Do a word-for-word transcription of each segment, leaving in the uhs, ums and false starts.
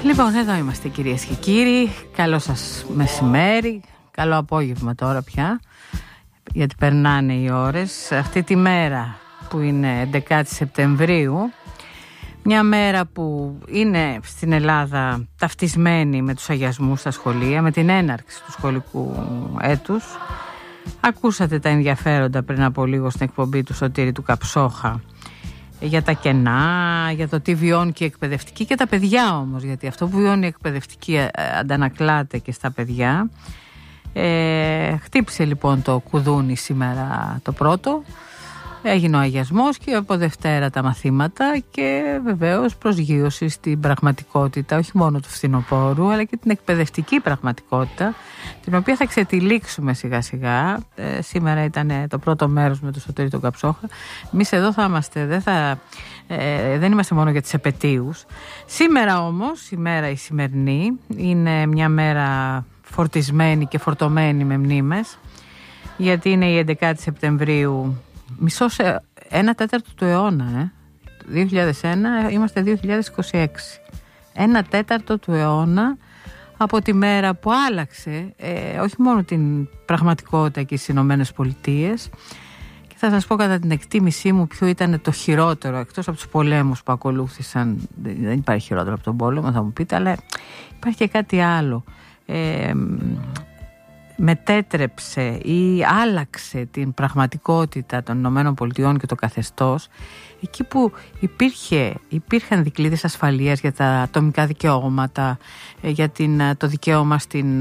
Λοιπόν, εδώ είμαστε κυρίες και κύριοι. Καλό σας μεσημέρι, καλό απόγευμα τώρα πια, γιατί περνάνε οι ώρες. Αυτή τη μέρα που είναι έντεκα Σεπτεμβρίου, μια μέρα που είναι στην Ελλάδα ταυτισμένη με τους αγιασμούς στα σχολεία, με την έναρξη του σχολικού έτους. Ακούσατε τα ενδιαφέροντα πριν από λίγο στην εκπομπή του Σωτήρη του Καψόχα για τα κενά, για το τι βιώνει και η εκπαιδευτική και τα παιδιά όμως, γιατί αυτό που βιώνει η εκπαιδευτική αντανακλάται και στα παιδιά. Ε, χτύπησε λοιπόν το κουδούνι σήμερα το πρώτο, έγινε ο αγιασμός και από Δευτέρα τα μαθήματα και βεβαίως προσγείωση στην πραγματικότητα, όχι μόνο του φθινοπόρου αλλά και την εκπαιδευτική πραγματικότητα, την οποία θα ξετυλίξουμε σιγά σιγά. Ε, σήμερα ήταν το πρώτο μέρος με το Σωτήρη τον Καψόχα. Εμείς εδώ θα είμαστε, δεν, θα, ε, δεν είμαστε μόνο για τις επετείους. Σήμερα όμως, η μέρα η σημερινή είναι μια μέρα φορτισμένη και φορτωμένη με μνήμες, γιατί είναι η έντεκα Σεπτεμβρίου, μισό σε ένα τέταρτο του αιώνα, ε. δύο χιλιάδες ένα, είμαστε δύο χιλιάδες είκοσι έξι. Ένα τέταρτο του αιώνα από τη μέρα που άλλαξε ε, όχι μόνο την πραγματικότητα και στις Ηνωμένες Πολιτείες, και θα σας πω κατά την εκτίμησή μου ποιο ήταν το χειρότερο, εκτός από τους πολέμους που ακολούθησαν. Δεν υπάρχει χειρότερο από τον πόλεμο, θα μου πείτε, αλλά υπάρχει και κάτι άλλο. Ε, μετέτρεψε ή άλλαξε την πραγματικότητα των Ηνωμένων Πολιτειών και το καθεστώς εκεί που υπήρχε, υπήρχαν δικλείδες ασφαλείας για τα ατομικά δικαιώματα, για την, το δικαίωμα στην,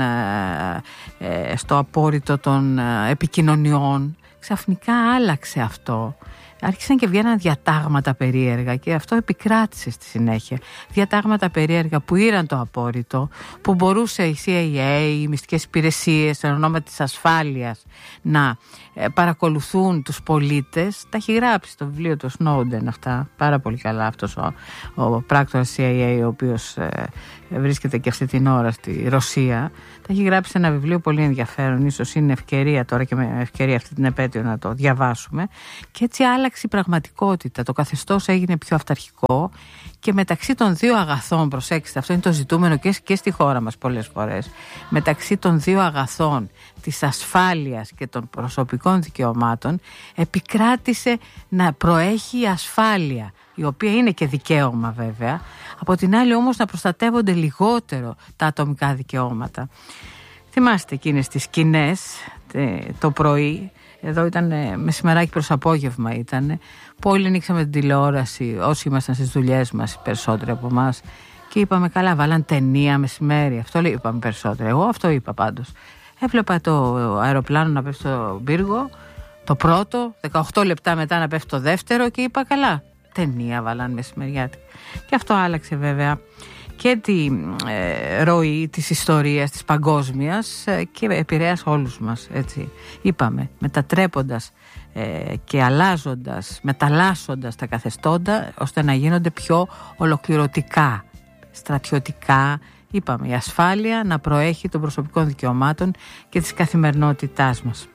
στο απόρριτο των επικοινωνιών. Ξαφνικά άλλαξε αυτό. Άρχισαν και βγαίναν διατάγματα περίεργα και αυτό επικράτησε στη συνέχεια. Διατάγματα περίεργα που ήραν το απόρριτο, που μπορούσε η σι άι έι, οι μυστικές υπηρεσίες, στο όνομα της ασφάλειας να παρακολουθούν τους πολίτες. Τα έχει γράψει στο βιβλίο του Snowden αυτά, πάρα πολύ καλά αυτός ο, ο πράκτορας σι άι έι, ο οποίος ε, βρίσκεται και αυτή την ώρα στη Ρωσία. Τα έχει γράψει ένα βιβλίο πολύ ενδιαφέρον, ίσως είναι ευκαιρία τώρα και με ευκαιρία αυτή την επέτειο να το διαβάσουμε. Και έτσι άλλαξε η πραγματικότητα, το καθεστώς έγινε πιο αυταρχικό και μεταξύ των δύο αγαθών, προσέξτε, αυτό είναι το ζητούμενο και, και στη χώρα μας πολλές φορές, μεταξύ των δύο αγαθών της ασφάλειας και των προσωπικών δικαιωμάτων επικράτησε να προέχει η ασφάλεια, η οποία είναι και δικαίωμα βέβαια, από την άλλη όμως να προστατεύονται λιγότερο τα ατομικά δικαιώματα. Θυμάστε εκείνες τις σκηνές το πρωί, εδώ ήταν μεσημεράκι προς απόγευμα ήταν, που όλοι ανοίξαμε την τηλεόραση, όσοι ήμασταν στις δουλειές μας, οι περισσότεροι από εμάς, και είπαμε καλά, βάλαν ταινία μεσημέρι, αυτό είπαμε περισσότερο, εγώ αυτό είπα πάντως. Έβλεπα το αεροπλάνο να πέφτει στον πύργο, το πρώτο, δεκαοκτώ λεπτά μετά να πέφτει το δεύτερο, και είπα καλά, ταινία βάλαν μεσημεριάτικα. Και αυτό άλλαξε βέβαια και τη ε, ροή της ιστορίας της παγκόσμιας ε, και επηρέασε όλους μας, έτσι. Είπαμε, μετατρέποντας ε, και αλλάζοντας, μεταλλάσσοντας τα καθεστώντα ώστε να γίνονται πιο ολοκληρωτικά, στρατιωτικά. Είπαμε, η ασφάλεια να προέχει των προσωπικών δικαιωμάτων και της καθημερινότητάς μας.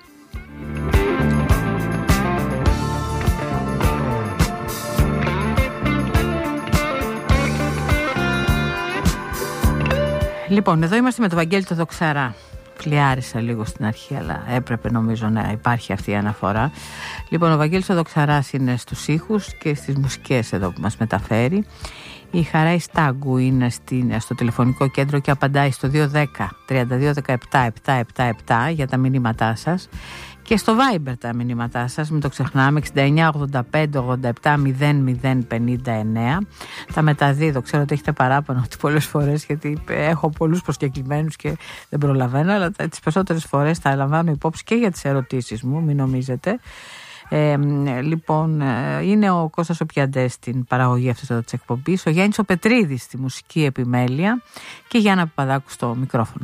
Λοιπόν, εδώ είμαστε με τον Βαγγέλη το Δοξαρά. Φλιάρισα λίγο στην αρχή, αλλά έπρεπε νομίζω να υπάρχει αυτή η αναφορά. Λοιπόν, ο Βαγγέλης ο Δοξαράς είναι στους ήχους και στις μουσικές εδώ που μας μεταφέρει. Η Χαρά Στάγκου είναι στην, στο τηλεφωνικό κέντρο και απαντάει στο δύο ένα μηδέν τρία δύο ένα επτά επτά επτά επτά για τα μηνύματά σας. Και στο Viber τα μηνύματά σας, μην το ξεχνάμε, εξήντα εννιά ογδόντα πέντε ογδόντα επτά μηδέν μηδέν πενήντα εννέα. Τα μεταδίδω, ξέρω ότι έχετε παράπονο ότι πολλές φορές, γιατί έχω πολλούς προσκεκλημένους και δεν προλαβαίνω, αλλά τις περισσότερες φορές τα λαμβάνω υπόψη και για τις ερωτήσεις μου, μην νομίζετε. Ε, λοιπόν, είναι ο Κώστας ο Πιαντές στην παραγωγή αυτής εδώ της εκπομπής, ο Γιάννης ο Πετρίδης στη μουσική επιμέλεια και η Γιάννα Παπαδάκου στο μικρόφωνο.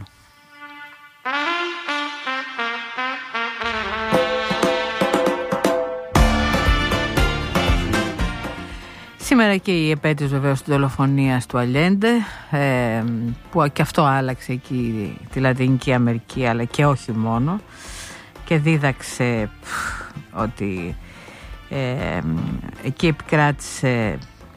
Σήμερα και η επέτειος βεβαίως της δολοφονίας του Αλιέντε, ε, που και αυτό άλλαξε εκεί τη Λατινική Αμερική, αλλά και όχι μόνο, και δίδαξε πφ, ότι ε, εκεί επικράτησε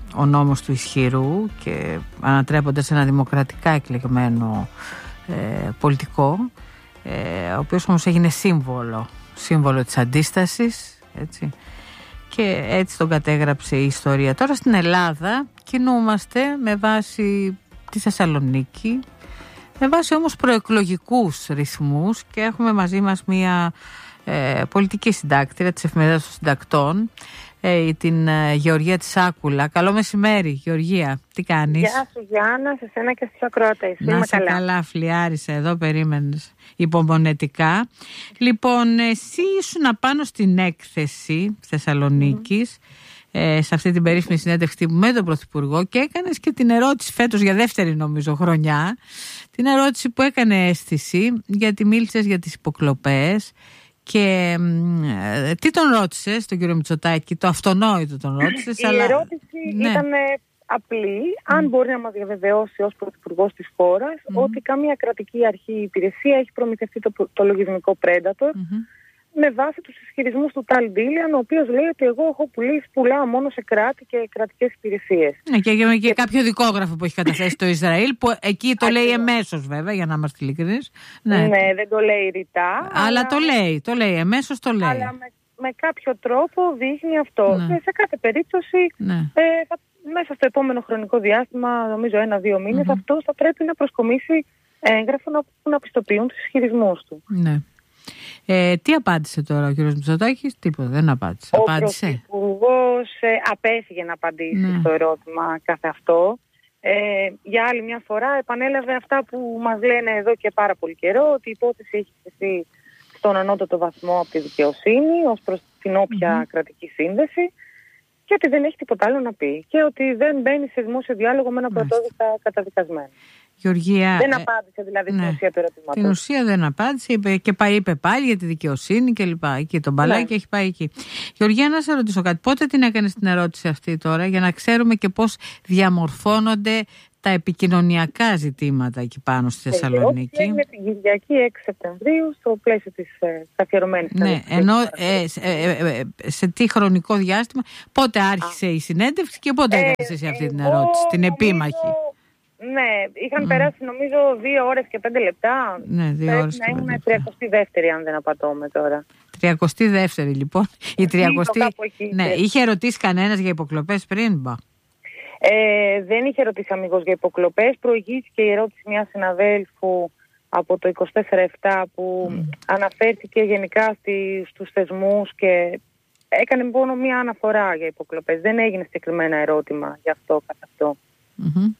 ο νόμος του ισχυρού και ανατρέποντας ένα δημοκρατικά εκλεγμένο ε, πολιτικό, ε, ο οποίος όμως έγινε σύμβολο, σύμβολο της αντίστασης, έτσι, και έτσι τον κατέγραψε η ιστορία. Τώρα στην Ελλάδα κινούμαστε με βάση τη Θεσσαλονίκη, με βάση όμως προεκλογικούς ρυθμούς και έχουμε μαζί μας μια ε, πολιτική συντάκτρια της Εφημερίδας των Συντακτών, ε, την ε, Γεωργία Τσάκουλα. Καλό μεσημέρι, Γεωργία. Τι κάνεις? Γεια σου Γιάννα, σε σένα και στους ακροατές. Να Είμαι σε καλά. καλά, φλιάρισα εδώ, περίμενες υπομονετικά. Λοιπόν, εσύ ήσουν πάνω στην έκθεση Θεσσαλονίκης, mm. ε, σε αυτή την περίφημη συνέντευξη με τον Πρωθυπουργό, και έκανες και την ερώτηση φέτος για δεύτερη νομίζω χρονιά, την ερώτηση που έκανε αίσθηση, γιατί μίλησες για τις υποκλοπές. Και ε, τι τον ρώτησες τον κύριο Μητσοτάκη? Το αυτονόητο τον ρώτησες. Η αλλά... ερώτηση ναι. ήταν απλή, αν mm. μπορεί να μας διαβεβαιώσει ως Πρωθυπουργός της χώρας mm. ότι καμία κρατική αρχή ή υπηρεσία έχει προμηθευτεί το, το λογισμικό Predator mm-hmm. με βάση τους ισχυρισμούς του Ταλ Ντίλιαν, ο οποίος λέει ότι εγώ έχω πουλήσει πουλάω μόνο σε κράτη και κρατικές υπηρεσίες. Ναι, και, και, και κάποιο δικόγραφο που έχει καταθέσει το Ισραήλ, που εκεί το λέει εμέσως βέβαια, για να είμαστε ειλικρινείς. Ναι. ναι, δεν το λέει ρητά. Αλλά, αλλά το λέει, το λέει, εμέσως το λέει. Αλλά με, με κάποιο τρόπο δείχνει αυτό. Ναι. Και σε κάθε περίπτωση, ναι. ε, θα, μέσα στο επόμενο χρονικό διάστημα, νομίζω ένα-δύο μήνες, mm-hmm. αυτός θα πρέπει να προσκομίσει έγγραφο να, να πιστοποιούν τους ισχυρισμούς του. Ναι. Ε, τι απάντησε τώρα ο κύριος Μητσοτάκης? Τίποτα, δεν απάντησε. Ο απάντησε. Πρωθυπουργός ε, απέφυγε να απαντήσει ναι. στο ερώτημα καθ' αυτό. Ε, για άλλη μια φορά επανέλαβε αυτά που μας λένε εδώ και πάρα πολύ καιρό, ότι η υπόθεση έχει τεθεί στον ανώτατο βαθμό από τη δικαιοσύνη ως προς την όποια mm-hmm. κρατική σύνδεση, και ότι δεν έχει τίποτα άλλο να πει και ότι δεν μπαίνει σε δημόσιο διάλογο με ένα πρωτόδικτα καταδικασμένο. Γεωργία, δεν απάντησε δηλαδή ναι, την ουσία του ερωτήματος. Την ουσία δεν απάντησε, είπε, και πάει, είπε πάλι για τη δικαιοσύνη και λοιπά. Εκεί τον μπαλάκι ναι. έχει πάει εκεί. Γεωργία, να σε ρωτήσω κάτι. Πότε την έκανες την ερώτηση αυτή τώρα, για να ξέρουμε και πώς διαμορφώνονται τα επικοινωνιακά ζητήματα εκεί πάνω στη Θεσσαλονίκη? Είναι την Κυριακή έξι Σεπτεμβρίου, στο πλαίσιο της ε, καθιερωμένης. Ναι, ενώ ε, σε, ε, ε, ε, σε τι χρονικό διάστημα, πότε άρχισε Α. η συνέντευξη και πότε ε, έκανες εσύ αυτή ε, την ερώτηση, την επίμαχη? Ναι, είχαν mm. περάσει νομίζω δύο ώρες και πέντε λεπτά. Ναι, δύο ώρες και πέντε λεπτά. Να ήμουν τριακοστή δεύτερη, αν δεν απατώμε τώρα. τριακοστή δεύτερη λοιπόν. Η τριακοστή... εκεί, ναι, είχε ρωτήσει κανένας για υποκλοπές πριν? Μπα. Ε, δεν είχε ρωτήσει αμigos για υποκλοπές. Προηγήθηκε η ερώτηση μιας συναδέλφου από το είκοσι τέσσερα επτά που mm. αναφέρθηκε γενικά στη, στους θεσμούς και έκανε μόνο μια αναφορά για υποκλοπές. Δεν έγινε συγκεκριμένα ερώτημα γι' αυτό καθ' αυτό. Mm-hmm.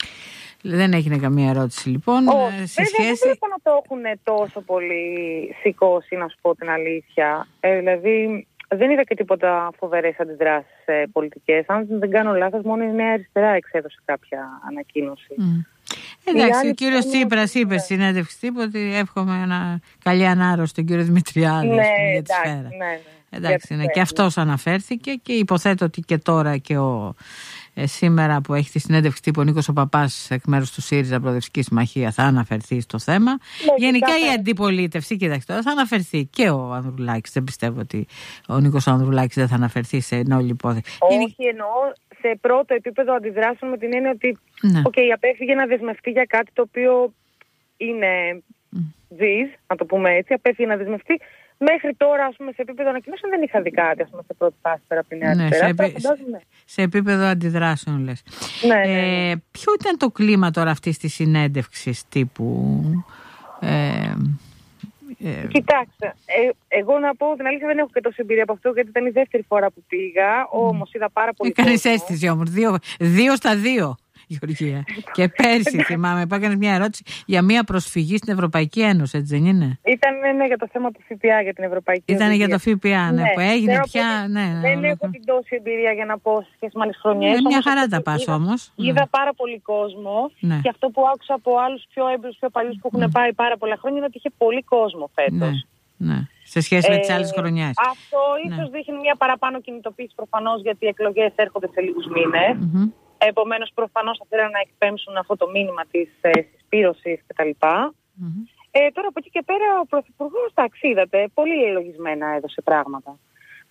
Δεν έγινε καμία ερώτηση λοιπόν. Όχι, σε βέβαια, σχέση... δεν βλέπω να το έχουν τόσο πολύ σηκώσει, να σου πω την αλήθεια. Ε, δηλαδή δεν είδα και τίποτα φοβερές αντιδράσεις ε, πολιτικές. Αν δεν κάνω λάθος, μόνο η Νέα Αριστερά εξέδωσε κάποια ανακοίνωση. Mm. Εντάξει, ο κύριος Τσίπρας είπε στη συνέντευξη τύπου ότι εύχομαι ένα καλή ανάρρωση στον κύριο Δημητριάδη, ναι, για τη σφαίρα. Ναι, ναι. Εντάξει, ναι, και αυτός αναφέρθηκε και υποθέτω ότι και τώρα και ο ε, σήμερα που έχει τη συνέντευξη τύπου ο Νίκος ο Παπάς εκ μέρους του ΣΥΡΙΖΑ Προοδευτική Συμμαχία θα αναφερθεί στο θέμα. Ναι, γενικά η αντιπολίτευση, κοίταξε τώρα, θα αναφερθεί και ο Ανδρουλάκης. Δεν πιστεύω ότι ο Νίκος Ανδρουλάκης δεν θα αναφερθεί σε όλη υπόθεση. Όχι, Γενικά... εννοώ σε πρώτο επίπεδο αντιδράσεων με την έννοια ότι ναι. okay, απέφυγε να δεσμευτεί για κάτι το οποίο είναι δις, mm. να το πούμε έτσι, απέφυγε να δεσμευτεί. Μέχρι τώρα, ας πούμε, σε επίπεδο ανακοινώσεων δεν είχα δει κάτι, ας πούμε, σε πρώτη φάση πέρα από την Νέα Αριστερά. Ναι, σε, σε, σε επίπεδο αντιδράσεων, λες. Ναι, ναι, ναι. Ε, ποιο ήταν το κλίμα τώρα αυτής της συνέντευξης τύπου? Ε, ε, Κοιτάξτε, ε, εγώ να πω την αλήθεια δεν έχω και τόση εμπειρία από αυτό, γιατί ήταν η δεύτερη φορά που πήγα, όμως είδα πάρα πολύ κόσμο. Έκανες αίσθηση όμως, δύο, δύο στα δύο. Γεωργία. Και πέρσι θυμάμαι που έκανε μια ερώτηση για μια προσφυγή στην Ευρωπαϊκή Ένωση, έτσι δεν είναι? Ήταν ναι, για το θέμα του ΦΠΑ για την Ευρωπαϊκή Ένωση. Ήταν για το ΦΠΑ, ναι, ναι, που έγινε πια. Ναι, ναι, δεν ναι, έχω την τόση εμπειρία για να πω σε σχέση με άλλες χρονιές. Ναι, μια χαρά τα πας όμως. Είδα ναι. πάρα πολύ κόσμο ναι. και αυτό που άκουσα από άλλους πιο έμπειρους, πιο παλιούς που έχουν ναι. πάει πάρα πολλά χρόνια είναι ότι είχε πολύ κόσμο φέτος. Ναι, ναι. Σε σχέση με τις άλλες χρονιές. Αυτό ίσως ναι. δείχνει μια παραπάνω κινητοποίηση προφανώς, γιατί οι εκλογές έρχονται σε λίγους μήνες. Mm-hmm. Επομένως, προφανώς θα θέλουν να εκπέμψουν αυτό το μήνυμα της ε, συσπήρωσης κτλ. Mm-hmm. Ε, τώρα από εκεί και πέρα ο Πρωθυπουργός, εντάξει, είδατε, πολύ λογισμένα έδωσε πράγματα.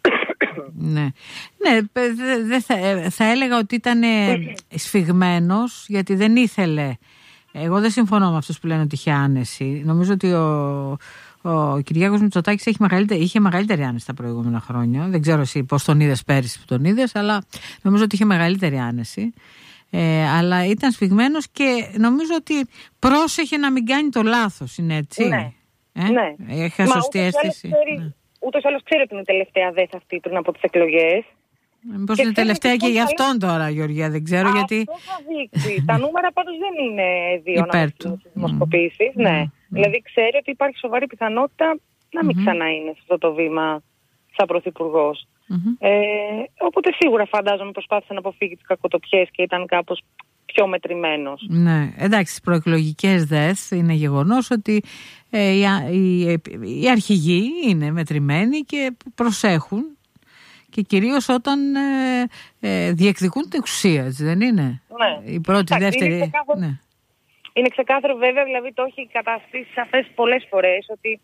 Ναι, ναι δε θα, θα έλεγα ότι ήταν σφιγμένος, γιατί δεν ήθελε. Εγώ δεν συμφωνώ με αυτούς που λένε ότι είχε άνεση. Νομίζω ότι ο, ο Κυριάκος Μητσοτάκης έχει μεγαλύτερη, είχε μεγαλύτερη άνεση τα προηγούμενα χρόνια. Δεν ξέρω εσύ πώς τον είδες πέρυσι που τον είδες, αλλά νομίζω ότι είχε μεγαλύτερη άνεση. Ε, αλλά ήταν σφιγμένος και νομίζω ότι πρόσεχε να μην κάνει το λάθος, είναι έτσι? Ναι. Ε? Ναι. Είχα σωστή αίσθηση. Ναι. Ούτως ή άλλως ξέρει ότι είναι η τελευταία δέθα αυτή πριν από τις εκλογές. Μήπως είναι τελευταία και για αυτόν τώρα, Γεωργία, δεν ξέρω. Αυτό γιατί... θα δείξει. Τα νούμερα πάντως δεν είναι δύο ανάμεσα στις δημοσκοπήσεις. Mm. Ναι. Mm. Δηλαδή ξέρει ότι υπάρχει σοβαρή πιθανότητα να μην mm-hmm. ξανά είναι σε αυτό το βήμα σαν πρωθυπουργός. Mm-hmm. Ε, οπότε σίγουρα φαντάζομαι προσπάθησε να αποφύγει τις κακοτοπιές και ήταν κάπως πιο μετρημένος. Ναι, εντάξει, στις προεκλογικές δες είναι γεγονός ότι ε, οι, οι, οι αρχηγοί είναι μετρημένοι και προσέχουν, και κυρίως όταν ε, ε, διεκδικούν την εξουσία, έτσι δεν είναι? Ναι. Η πρώτη, η δεύτερη. Είναι ξεκάθαρο, ναι. είναι ξεκάθαρο βέβαια, δηλαδή το έχει καταστήσει σαφές πολλές φορές ότι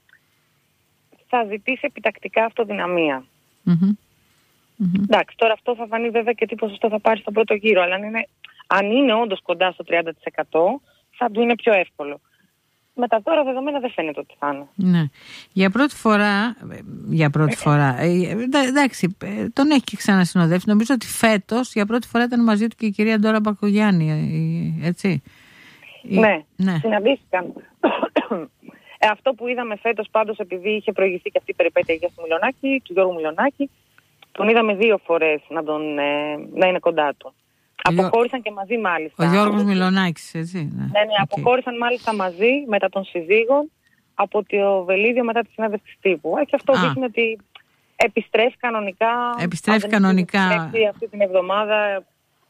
θα ζητήσει επιτακτικά αυτοδυναμία. Mm-hmm. Mm-hmm. Εντάξει, τώρα αυτό θα φανεί βέβαια και τι ποσοστό θα πάρει στον πρώτο γύρο, αλλά αν είναι, αν είναι όντως κοντά στο τριάντα τοις εκατό θα του είναι πιο εύκολο. Με τα τώρα δεδομένα δεν φαίνεται ότι θα είναι. Ναι. Για πρώτη φορά, για πρώτη φορά, εντάξει, τον έχει και ξανασυνοδεύσει. Νομίζω ότι φέτος για πρώτη φορά ήταν μαζί του και η κυρία Ντόρα Μπακογιάννη, έτσι. Ναι, ναι. συναντήθηκαν. ε, αυτό που είδαμε φέτος πάντως, επειδή είχε προηγηθεί και αυτή η περιπέτεια για του Μιλονάκη, του Γιώργου Μιλονάκη, τον είδαμε δύο φορές να, τον, ε, να είναι κοντά του. Αποχώρησαν και μαζί μάλιστα. Ο Γιώργος Μιλονάκης, έτσι. Ναι, ναι, ναι okay. Αποχώρησαν μάλιστα μαζί μετά των συζύγων από το Βελίδιο μετά τη συνέντευξη τύπου. Και αυτό ah. δείχνει ότι επιστρέφει κανονικά. Επιστρέφει κανονικά. Επιστρέφει αυτή την εβδομάδα.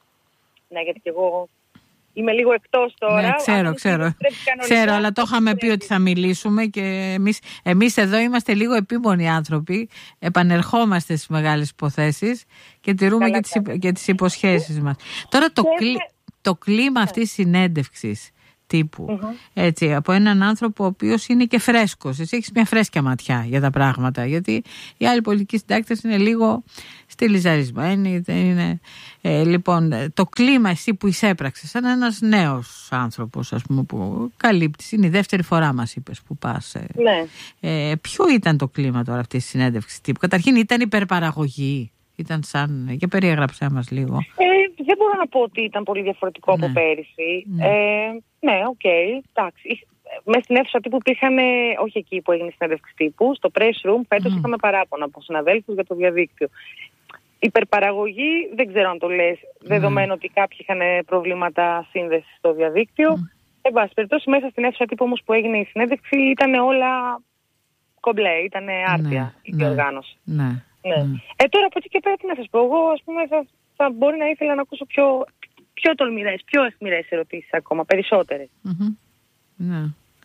Ναι, γιατί και εγώ είμαι λίγο εκτός τώρα. Ναι, ξέρω, ξέρω. Ξέρω, αλλά το είχαμε πει ότι θα μιλήσουμε και εμείς, εμείς εδώ είμαστε λίγο επίμονοι άνθρωποι. Επανερχόμαστε στις μεγάλες υποθέσεις και τηρούμε και τις, και τις υποσχέσεις μας. Τώρα το, κλί, το κλίμα αυτής της συνέντευξης τύπου, mm-hmm. έτσι, από έναν άνθρωπο ο οποίος είναι και φρέσκος. Εσύ έχεις μια φρέσκια ματιά για τα πράγματα, γιατί οι άλλοι πολιτικοί συντάκτες είναι λίγο στυλιζαρισμένοι. Είναι, ε, λοιπόν, το κλίμα εσύ που εισέπραξες σαν ένας νέος άνθρωπος, ας πούμε, που καλύπτεις, είναι η δεύτερη φορά μας είπες που πας. Ε, ναι. ε, ποιο ήταν το κλίμα τώρα αυτής της συνέντευξης τύπου? Καταρχήν ήταν υπερπαραγωγή? Ήταν σαν... Για περιέγραψέ μας λίγο. Ε, δεν μπορώ να πω ότι ήταν πολύ διαφορετικό ναι. από πέρυσι. Ναι, ε, ναι, οκ. Okay, εντάξει. Μέσα στην αίθουσα τύπου υπήρχαν, όχι εκεί που έγινε η συνέντευξη τύπου, στο press room φέτος mm. είχαμε παράπονα από συναδέλφους για το διαδίκτυο. Υπερπαραγωγή, δεν ξέρω αν το λες, mm. δεδομένου ότι κάποιοι είχαν προβλήματα σύνδεσης στο διαδίκτυο. Mm. Εν πάση περιπτώσει, μέσα στην αίθουσα τύπου όμως που έγινε η συνέντευξη ήταν όλα κομπλέ, ήταν άρτια ναι, η διοργάνωση. Ναι. Ναι. Mm. Ε, τώρα από εκεί και πέρα τι να σας πω, εγώ ας πούμε θα, θα μπορεί να ήθελα να ακούσω πιο, πιο τολμηρές, πιο αιχμηρές ερωτήσεις ακόμα, περισσότερες. Mm-hmm. Ναι.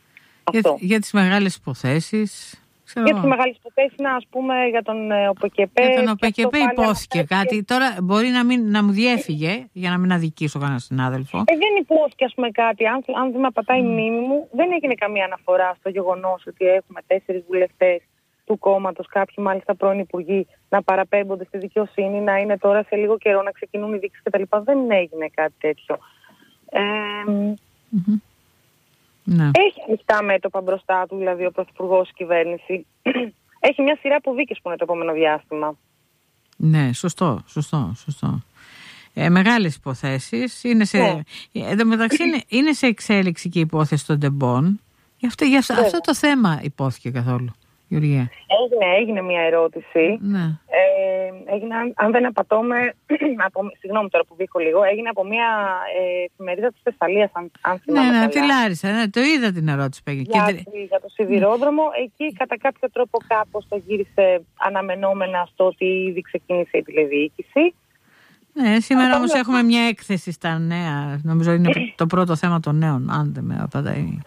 Για, για τις μεγάλες υποθέσεις. Ξέρω. Για τις μεγάλες υποθέσεις, να ας πούμε για τον ΟΠΕΚΕΠΕ. Για τον ΟΠΕΚΕΠΕ υπόθηκε κάτι. Και... Τώρα μπορεί να, μην, να μου διέφυγε, για να μην αδικήσω κανένα συνάδελφο. Ε, δεν υπόθηκε ας πούμε κάτι, αν, αν δεν με απατάει mm. η μνήμη μου, δεν έγινε καμία αναφορά στο γεγονός ότι έχουμε τέσσερις βουλευτές του κόμματος, κάποιοι μάλιστα πρώην υπουργοί, να παραπέμπονται στη δικαιοσύνη, να είναι τώρα σε λίγο καιρό να ξεκινούν οι δείξεις κτλ. Δεν έγινε κάτι τέτοιο. Ε, mm-hmm. ναι. Έχει ανοιχτά μέτωπα μπροστά του, δηλαδή ο πρωθυπουργός, η κυβέρνηση. Έχει μια σειρά από δίκες που είναι το επόμενο διάστημα. Ναι, σωστό, σωστό, σωστό. Ε, μεγάλες υποθέσεις. Είναι σε, ναι. Εν τω μεταξύ είναι, είναι σε εξέλιξη και η υπόθεση των τεμπών. Γι' αυτό, γι' αυτό, αυτό το θέμα υπόθηκε καθόλου. Γεωργία. Έγινε, έγινε μια ερώτηση. Ναι. Ε, έγινε, αν, αν δεν απατώμε, από, συγγνώμη τώρα που βήχω λίγο, έγινε από μια ε, εφημερίδα της Θεσσαλίας, αν, αν θυμάμαι ναι, καλά. Ναι, τη Λάρισα, ναι, το είδα την ερώτηση που έγινε. Για, και... για το σιδηρόδρομο, mm. εκεί κατά κάποιο τρόπο κάπως το γύρισε αναμενόμενα στο ότι ήδη ξεκίνησε η τηλεδιοίκηση. Ναι, σήμερα όμως έχουμε μια έκθεση στα νέα, νομίζω είναι το πρώτο θέμα των νέων, αν δεν με απαντάει,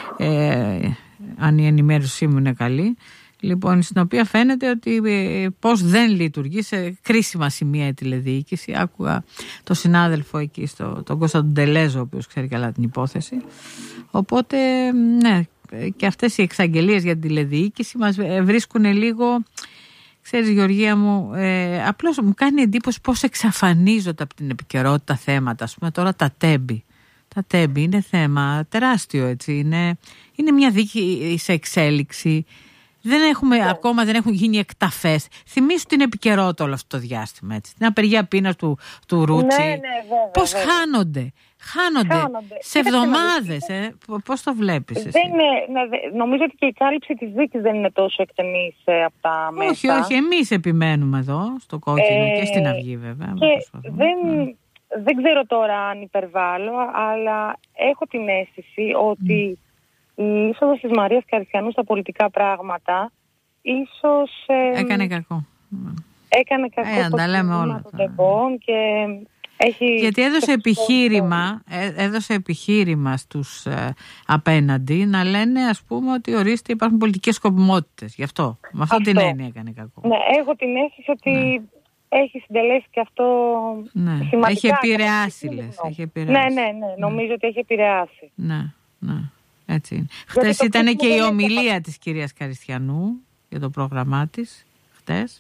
ε, αν η ενημέρωσή μου είναι καλή. Λοιπόν, στην οποία φαίνεται ότι ε, πώς δεν λειτουργεί σε κρίσιμα σημεία η τηλεδιοίκηση. Άκουγα το συνάδελφο εκεί, στο, τον Κώστα τον Τελέζο, ο οποίος ξέρει καλά την υπόθεση. Οπότε, ναι, και αυτές οι εξαγγελίες για την τηλεδιοίκηση μας βρίσκουν λίγο... Ξέρεις, Γεωργία μου, ε, απλώς μου κάνει εντύπωση πώς εξαφανίζονται από την επικαιρότητα θέματα. Ας πούμε τώρα τα τέμπη. Τα τέμπη είναι θέμα τεράστιο, έτσι. Είναι, είναι μια δίκη σε εξέλιξη. Δεν έχουμε, yeah. ακόμα δεν έχουν γίνει εκταφές. Θυμήσου την επικαιρότητα όλο αυτό το διάστημα, έτσι. Την απεργία πείνας του, του Ρούτσι. Ναι, ναι, βέβαια, πώς βέβαια. χάνονται. Χάνονται, χάνονται. σε εβδομάδες. Ε. Πώς το βλέπεις εσύ? Δεν είναι, ναι, νομίζω ότι και η κάλυψη της δίκης δεν είναι τόσο εκτενής ε, από τα μέσα. Όχι, όχι. Εμείς επιμένουμε εδώ, στο Κόκκινο ε, και στην Αυγή βέβαια. Και δεν, ναι. δεν ξέρω τώρα αν υπερβάλλω, αλλά έχω την αίσθηση ότι mm. η είσοδος της Μαρίας Καριστιανού στα πολιτικά πράγματα ίσως... Ε, έκανε κακό. Έκανε κακό ε, το κλίμα των τεμπών και... Έχει γιατί έδωσε επιχείρημα, έδωσε επιχείρημα στους ε, απέναντι να λένε, ας πούμε, ότι ορίστε υπάρχουν πολιτικές σκοπιμότητες. Γι' αυτό, με αυτό, αυτό την έννοια έκανε κακό. Ναι, έχω την αίσθηση ότι ναι. έχει συντελέσει και αυτό ναι. σημαντικά. Έχει επηρεάσει, λες. Έχει επηρεάσει. Ναι, ναι, ναι, νομίζω ναι. ότι έχει επηρεάσει. Ναι, ναι, έτσι είναι. Χτες ήταν και η ομιλία είναι... της κυρίας Καριστιανού για το πρόγραμμά της, χτες.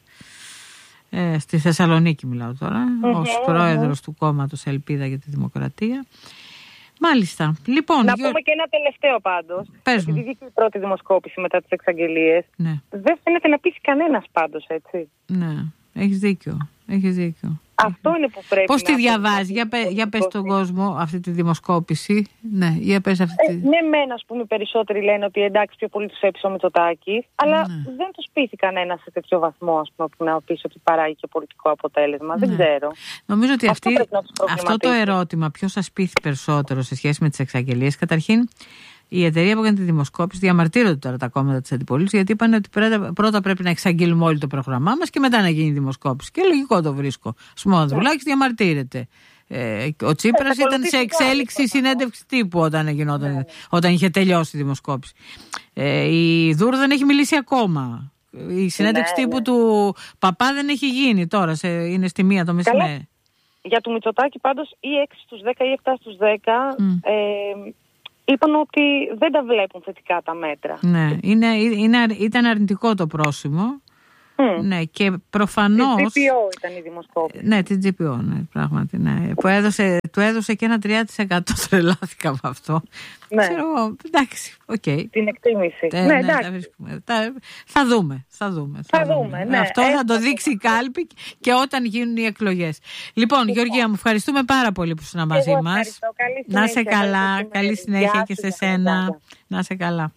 Ε, στη Θεσσαλονίκη μιλάω τώρα, mm-hmm, ως πρόεδρος mm-hmm. του κόμματος Ελπίδα για τη Δημοκρατία. Μάλιστα. Λοιπόν, να γιο... πούμε και ένα τελευταίο πάντως. Πες μου. Επειδή βγήκε η πρώτη δημοσκόπηση μετά τις εξαγγελίες, ναι. δεν φαίνεται να πείσει κανένας πάντως, έτσι. Ναι, έχεις δίκιο. Έχεις δίκιο. Αυτό είναι που πρέπει. Πώς τη διαβάζει, για, πε, για πες στον κόσμο αυτή τη δημοσκόπηση. Ναι, για πες αυτή τη... Ε, ναι, μεν, ας πούμε, περισσότεροι λένε ότι εντάξει, πιο πολύ τους έπεισε ο Μητσοτάκης, αλλά ναι. δεν τους πείθει κανένα σε τέτοιο βαθμό, ας πούμε, που να πείσει ότι παράγει και πολιτικό αποτέλεσμα. Ναι. Δεν ξέρω. Νομίζω ότι αυτή, αυτό, αυτό το ερώτημα, ποιος σας πείθει περισσότερο σε σχέση με τις εξαγγελίες, καταρχήν. Η εταιρεία που έκανε τη δημοσκόπηση διαμαρτύρονται τώρα τα κόμματα της αντιπολίτευσης, γιατί είπαν ότι πρώτα πρέπει να εξαγγείλουμε όλοι το πρόγραμμά μας και μετά να γίνει η δημοσκόπηση. Και λογικό το βρίσκω. Ας πούμε, ο Ανδρουλάκης διαμαρτύρεται. Ε, ο Τσίπρας ήταν σε εξέλιξη συνέντευξη τύπου όταν, γινόταν, ναι. όταν είχε τελειώσει η δημοσκόπηση. Ε, η Δούρ δεν έχει μιλήσει ακόμα. Η συνέντευξη ναι, τύπου ναι. του Παπά δεν έχει γίνει τώρα. Σε, είναι στη μία το μεσημέρι. Για του Μητσοτάκη πάντως ή έξι στους δέκα ή επτά στους δέκα. Mm. Ε, είπαν ότι δεν τα βλέπουν θετικά τα μέτρα. Ναι, είναι, είναι, ήταν αρνητικό το πρόσημο. Mm. Ναι, και προφανώς... Τη τζι πι ο ήταν η δημοσκόπηση. Ναι, τη τζι πι ο, ναι, πράγματι. Ναι, που έδωσε, του έδωσε και ένα τρία τοις εκατό, τρελάθηκα με αυτό. Ναι. Ξέρω εγώ, εντάξει, οκ. Okay. Την εκτίμηση. Ε, ναι, ναι, εντάξει. Θα, θα δούμε, θα δούμε. Θα, θα δούμε, δούμε, ναι. Αυτό θα το δείξει η κάλπη και όταν γίνουν οι εκλογές. Λοιπόν, λοιπόν, Γεωργία μου, ευχαριστούμε πάρα πολύ που ήσουν μαζί μας. Να είσαι καλά, καλή συνέχεια και σε σένα. Να είσαι καλά.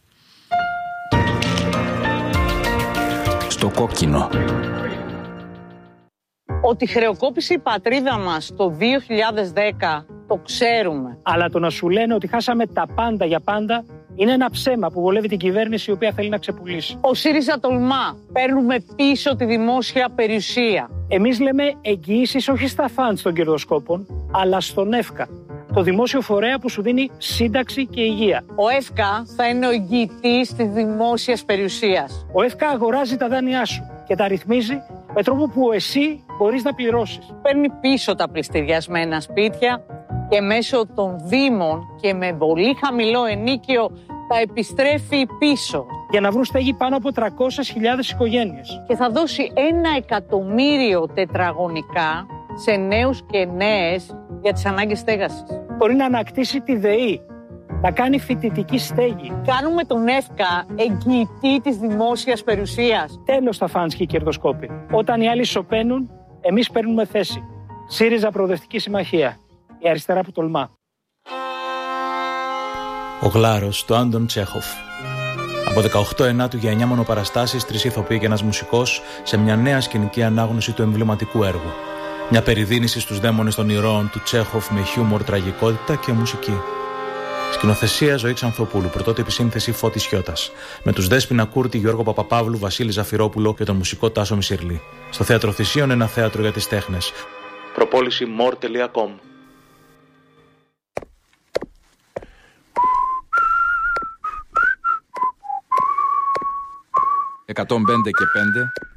Στο Κόκκινο. Ότι χρεοκόπησε η πατρίδα μας το δύο χιλιάδες δέκα το ξέρουμε. Αλλά το να σου λένε ότι χάσαμε τα πάντα για πάντα είναι ένα ψέμα που βολεύει την κυβέρνηση η οποία θέλει να ξεπουλήσει. Ο ΣΥΡΙΖΑ τολμά. Παίρνουμε πίσω τη δημόσια περιουσία. Εμείς λέμε εγγυήσεις όχι στα φαντς των κερδοσκόπων, αλλά στον ΕΦΚΑ. Το δημόσιο φορέα που σου δίνει σύνταξη και υγεία. Ο ΕΦΚΑ θα είναι ο εγγυητής της δημόσιας περιουσίας. Ο ΕΦΚΑ αγοράζει τα δάνειά σου και τα ρυθμίζει με τρόπο που εσύ μπορείς να πληρώσεις. Παίρνει πίσω τα πληστηριασμένα σπίτια και μέσω των δήμων και με πολύ χαμηλό ενίκιο τα επιστρέφει πίσω. Για να βρουν στέγη πάνω από τριακόσιες χιλιάδες οικογένειες. Και θα δώσει ένα εκατομμύριο τετραγωνικά σε νέους και νέες για τις ανάγκες στέγασης. Μπορεί να ανακτήσει τη ΔΕΗ, να κάνει φοιτητική στέγη. Κάνουμε τον ΕΦΚΑ εγγυητή της δημόσιας περιουσίας. Τέλος τα φαντς και οι κερδοσκόποι. Όταν οι άλλοι σωπαίνουν, εμείς παίρνουμε θέση. ΣΥΡΙΖΑ Προοδευτική Συμμαχία. Η αριστερά που τολμά. Ο Γλάρος, το Άντων Τσέχοφ. Από δεκαοκτώ ενάτου για εννιά μονοπαραστάσεις, τρεις ηθοποιοί και ένας μουσικός σε μια νέα σκηνική ανάγνωση του εμβληματικού έργου. Μια περιδίνηση στους δαίμονες των ηρώων του Τσέχοφ με χιούμορ, τραγικότητα και μουσική. Σκηνοθεσία Ζωή Ξανθοπούλου, πρωτότυπη σύνθεση Φώτης Χιώτας. Με τους Δέσποινα Κούρτη, Γιώργο Παπαπαύλου, Βασίλη Ζαφυρόπουλο και τον μουσικό Τάσο Μισιρλή. Στο Θέατρο Θησίων, ένα θέατρο για τις τέχνες. Προπόληση μορ τελεία κομ. εκατόν πέντε και πέντε